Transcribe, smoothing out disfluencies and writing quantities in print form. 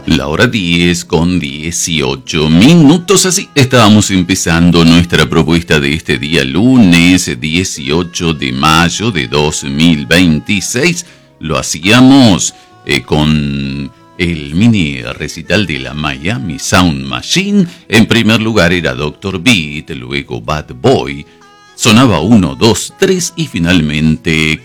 La hora 10 con 18 minutos. Así estábamos empezando nuestra propuesta de este día, lunes 18 de mayo de 2026. Lo hacíamos con el mini recital de la Miami Sound Machine. En primer lugar era Dr. Beat, luego Bad Boy. Sonaba 1, 2, 3 y finalmente